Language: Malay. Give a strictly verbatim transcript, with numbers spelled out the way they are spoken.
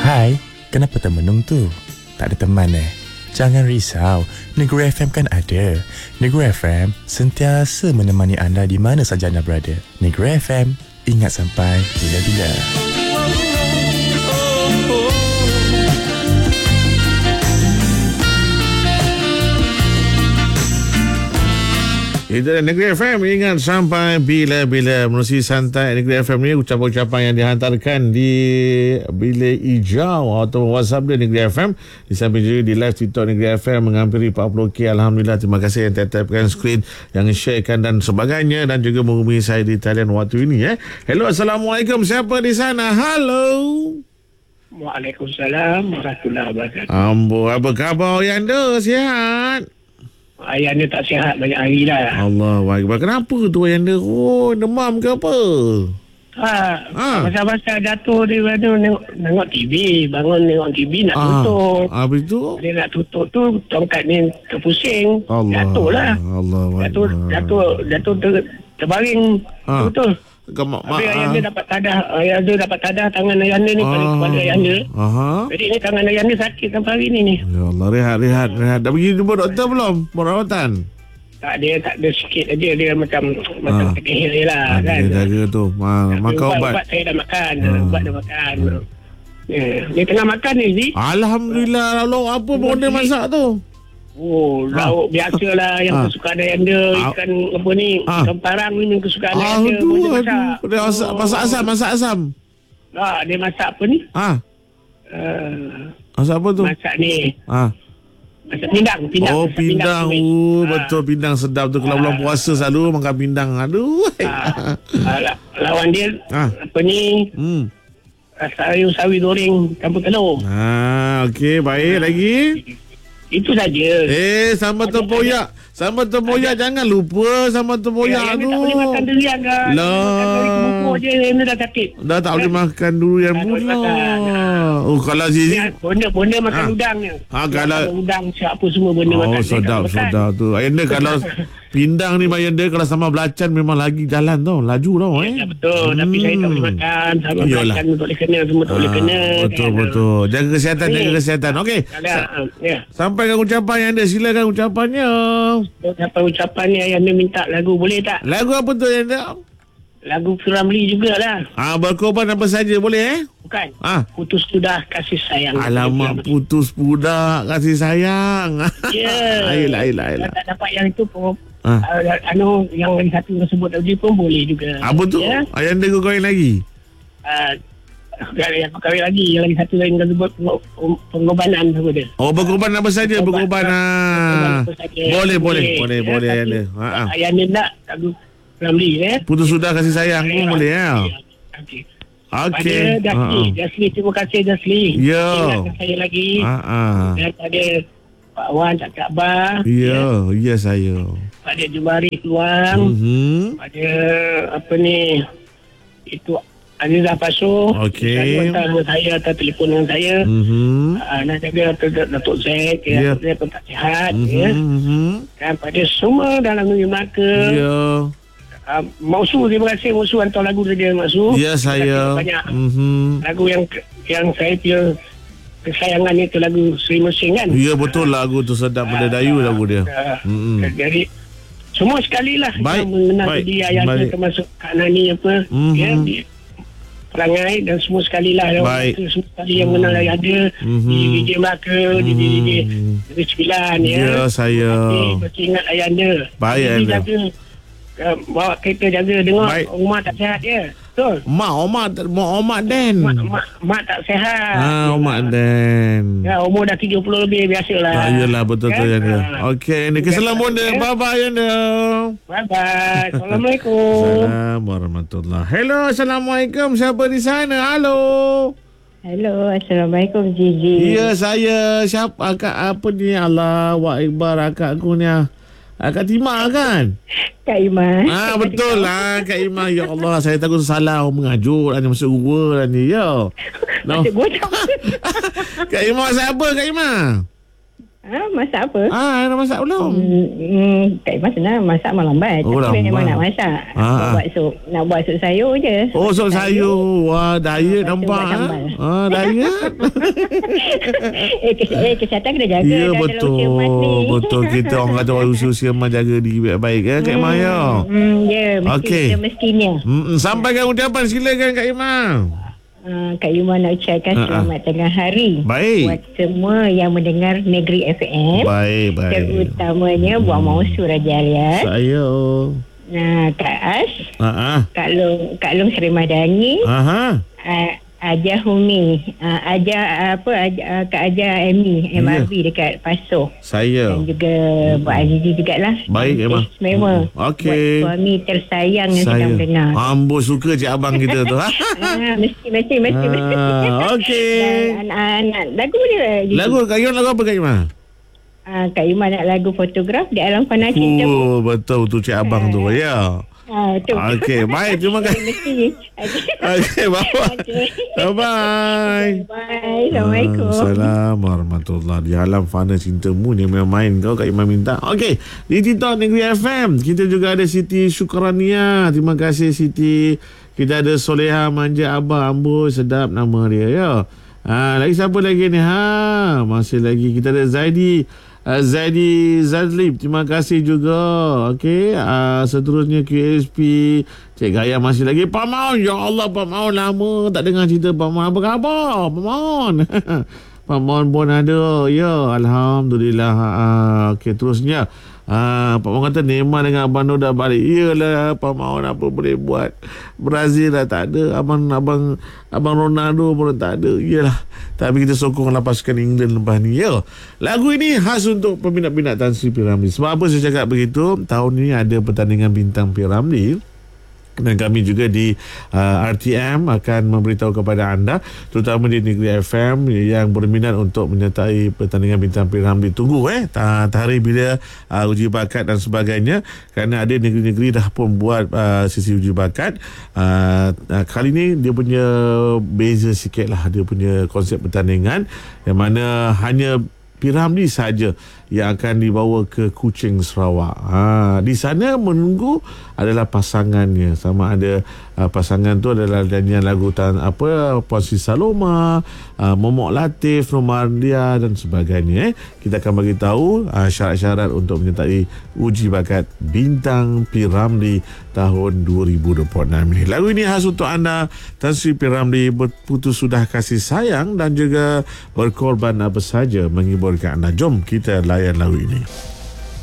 Hai, kenapa termenung tu? Tak ada teman eh? Jangan risau, Negeri F M kan ada. Negeri F M sentiasa menemani anda di mana saja anda berada. Negeri F M, ingat sampai bila-bila. Itu Negeri F M, ingat sampai bila-bila. Menerusi santai Negeri F M ni, ucapan-ucapan yang dihantarkan di bilik hijau atau WhatsApp dia Negeri F M. Di samping juga di live TikTok Negeri F M menghampiri empat puluh K. Alhamdulillah, terima kasih yang tap-tapkan skrin, yang sharekan dan sebagainya, dan juga menghubungi saya di talian waktu ini. Eh. Hello, Assalamualaikum. Siapa di sana? Halo. Waalaikumsalam warahmatullahi wabarakatuh. Ambo, apa khabar Yanda? Sihat? Ayah dia tak sihat banyak hari dah. Allah, kenapa tu Yanda? Oh, demam ke apa? Ha, Ha. masa-masa jatuh dia tu tengok, tengok T V, bangun tengok T V nak Ah, tutup. habis tu? Dia nak tutup tu tongkat ni terpusing. Allah. Jatuh lah. Allah. Jatuh, jatuh, jatuh ter, terbaring. Ah. Betul. Kamu, Tapi ayah dia dapat tadah, ayah dia dapat tadah tangan ayah dia ni pada kepala ayah dia. Aha. Jadi ni tangan ayah dia sakit sampai hari ni ni. Ya Allah, rehat, rehat, rehat. Dah pergi jumpa doktor belum? Perawatan? Tak ada, tak ada sikit aja dia macam macam Ah. terkehil je lah Ah, kan. dia jaga tu. Ma, makan ubat. Ubat saya dah makan. Ah. Ubat dah makan. Ya, dia tengah makan ni, Zi. Alhamdulillah. Lauk apa pun dia masak tu? Oh, lauk biasalah yang Ah. kesukaan ayah dia. Ah. Ikan apa ni, Ah. ikan parang ni memang kesukaan ayah Ah, dia. tu. Dia masak. Dia masak, masak asam, masak asam. Ah, dia masak apa ni? Ah, Uh, masak apa tu? masak ni. Ah. Masak pindang. pindang Oh, masak pindang. tumis. Oh, Ah. betul, pindang sedap tu. Kalau Ah. bulan puasa selalu makan pindang. Aduh. Ah. Ah, la- lawan dia, Ah. apa ni, Hmm. sayur sawi goreng campur telur. Ah, okey, baik lagi. Itu saja. Eh, sambal tempoyak. Sambal tempoyak jangan lupa sambal tempoyak Ya, tu. tak boleh makan durian kan. Lah. Makan dari kubur je, ini dah sakit. Dah tak boleh makan durian Tak boleh pula. makan. Oh, kalau Zizi. Ya, bonda-bonda makan Ah. udang ni. Ah, kalau- Makan udang, siapa semua benda makan. Oh, Saya sedap, tak makan. sedap tu. Ayanda kalau pindang ni, Ayanda kalau sama belacan memang lagi jalan tau. Laju tau eh. Ya, betul. Tapi saya tak boleh makan. Sama Yalah. makan tak boleh kena. Semua tak boleh Ah, kena. betul, kan. betul. Jaga kesihatan, Ni. jaga kesihatan. Okey. Kalau, ah, ya. Sampaikan ucapan yang ada. Silakan ucapannya. Ucapan-ucapan ni ayah dia minta lagu. Boleh tak? Lagu apa tu Ayanda? Lagu Piramli jugalah. Ah, berkorban apa saja boleh eh? Bukan? Ah. Putus sudah kasih sayang. Alamak, putus budak kasih sayang. Ya. Ayolah, ayolah, ayolah. Kalau tak dapat yang itu pun, Ah. uh, anu, yang lagi satu tersebut tadi pun boleh juga. Apa tu? Ya. Ayanda kau kahwin lagi? Uh, yang aku kahwin lagi, yang lagi satu lagi tersebut peng- pengorbanan apa dia. Oh, berkorban apa saja? Berkorban. Ah. Apa saja. Boleh, boleh, boleh, Ya, boleh tapi Ayanda. Ha ah. Ayah dia nak lagu Ramli ya. Putus sudah kasih sayang pun boleh ya. Okey. Okey. Pada Dasli, Ha, Dasli terima kasih Dasli. Ya. Ingatkan saya lagi. ah. Ha ah. Dan pada Pak Wan, Cak Abah, Ya, ya saya. pada Jumari Keluang, Mhm. pada apa ni, itu Azizah Pasu. Okey. Selalu hantar dengan saya, hantar telefon dengan saya. Mhm. Uh, nak jaga Datuk, Datuk Zaid, Ya. ya. Datuk Zaid pun tak sihat. Ya. Mhm. Dan pada semua dalam negeri Melaka. Ya. Uh, Mausu, terima kasih Mausu hantar lagu saja Mausu. Ya saya. Banyak Mhm. lagu yang yang saya punya kesayangan itu lagu Sri Mersing kan. Ya betul, lagu tu sedap pada Dayu lagu dia. Uh, Mhm. Jadi semua sekali lah Baik, yang mengenal baik, dia ayah baik. dia termasuk Kak Nani apa. Mhm. Ya, di perangai dan semua sekali lah yang Baik. Melaka, semua sekali yang mengenal ayah dia Mhm. di D J Melaka, di D J Mhm. Negeri Sembilan ya. Ya saya. Okey, mesti ingat ayah anda. Baik, Jadi Anda. jaga, uh, bawa kereta jaga dengar Baik. rumah tak sihat ya. Betul. Mak Omak, Mak Omak Den. Mak, mak, mak tak sihat. Ah, Omak Den. Ya, umur dah tujuh puluh lebih biasalah. Ah, yalah betul tu Kan? Yanda. Ah. Okey, ni keselam bonda. Ya. Bye bye Yanda. Bye-bye. Assalamualaikum. Assalamualaikum warahmatullahi. Hello, Assalamualaikum. Siapa di sana? Halo. Hello, Assalamualaikum Gigi. Ya, saya. Siapa akak apa ni? Allah wa ikbar akak aku ni. Akak Timah kan? Kak Iman. Ah betul lah Kak Imah. Ya Allah, saya takut salah mengajuk ni masuk gua lah ni. Ya. No. Asyik bocor. Kak Imah siapa Kak Imah? Ha, masak apa? Ah, dah masak belum? Hmm, hmm, Kak Iman senang masak malam lambat. Oh, Tapi memang lambat. nak masak. Ah, Nak ah. buat sup, nak buat sup sayur je. Oh, sup sayur. Wah, diet Lepas tu nampak. buat sambal. Ah, ah diet. eh, kes, eh, kesihatan kena jaga. Ya, dah betul. dalam usia emas ni. Betul. Kita orang kata orang usia-usia emas jaga diri baik-baik. Ya, Kak Imam, ya? Hmm, ya, mesti Okey. kita mestinya. Mm, sampaikan ucapan. Silakan, Kak Imam. Uh, Kak Yuma nak ucapkan Ah, ah. selamat tengah hari Baik. buat semua yang mendengar Negeri F M. Baik, baik. Terutamanya Buat Mausu Raja Alias. Saya. Nah, Kak As, Ah, ah. Kak Long, Kak Long Seri Madani, Aha. uh, Aja Humi, uh, Aja apa Aja, uh, Kak Aja Emi M R B dekat Pasoh. Saya. Dan juga Buat Azizi jugalah. Baik, Dan Emma. Istimewa. Okey. Buat suami tersayang yang sedang mendengar. Ambos suka cik abang kita tu. Ah, mesti, mesti, mesti, mesti. Ah, okey. Dan anak-anak lagu dia. Lagu Kak Imam lagu apa, Kak Imam? Ah, Kak Yuma nak lagu fotograf di alam fana cinta. Oh, betul tu cik abang tu. Ya. Ah, tu. Okey, baik. Terima kasih. Mesti. Okey, bye-bye. Okey. Bye-bye. Bye. Assalamualaikum. Assalamualaikum warahmatullahi. Di alam fana cintamu ni memang main kau Kak Imam minta. Okey, di TikTok Negeri F M kita juga ada Siti Syukrania. Terima kasih Siti. Kita ada Soleha Manja Abah Ambo, sedap nama dia ya. Ha, lagi siapa lagi ni? Ha, masih lagi kita ada Zaidi Uh, Zaidi Zadlib, terima kasih juga. Okey, uh, seterusnya Q S P Cik Gaya masih lagi. Pak Maun, ya Allah Pak Maun, lama tak dengar cerita Pak Maun. Apa khabar Pak Maun? Pak Maun pun ada. Ya, Alhamdulillah. uh, Okey, terusnya uh, Pak Maun kata Neymar dengan Abang Nur dah balik. Iyalah Pak Maun, apa boleh buat. Brazil dah tak ada. Abang Abang Abang Ronaldo pun tak ada. Iyalah, tapi kita sokonglah pasukan England lepas ni. Ya, lagu ini khas untuk peminat-peminat Tan Sri P. Ramlee. Sebab apa saya cakap begitu? Tahun ini ada pertandingan bintang P. Ramlee, dan kami juga di uh, R T M akan memberitahu kepada anda, terutama di Negeri F M yang berminat untuk menyertai pertandingan bintang P. Ramlee. Tunggu eh tarikh bila uh, uji bakat dan sebagainya, kerana ada negeri-negeri dah pun buat uh, sesi uji bakat. uh, uh, kali ni dia punya beza sikit lah, dia punya konsep pertandingan yang mana hanya P. Ramlee saja yang akan dibawa ke Kuching, Sarawak. Ha, di sana menunggu adalah pasangannya, sama ada uh, pasangan tu adalah nyanyian lagu tan apa Puan Sri Saloma, uh, Momok Latif, Nomardia dan sebagainya. Eh. Kita akan bagi tahu uh, syarat-syarat untuk menyertai uji bakat bintang P. Ramlee tahun dua ribu dua puluh enam ini. Lagu ini khas untuk anda. Tan Sri P. Ramlee berputus sudah kasih sayang dan juga berkorban apa saja menghiburkan anda. Jom kita layan lagu ini.